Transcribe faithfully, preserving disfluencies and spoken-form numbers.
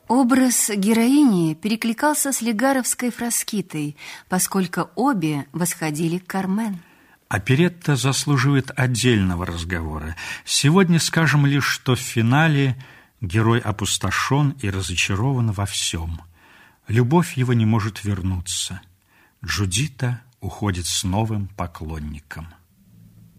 Образ героини перекликался с Легаровской Фраскитой, поскольку обе восходили к Кармен. Оперетта заслуживает отдельного разговора. Сегодня скажем лишь, что в финале герой опустошен и разочарован во всем. Любовь его не может вернуться. Джудита уходит с новым поклонником.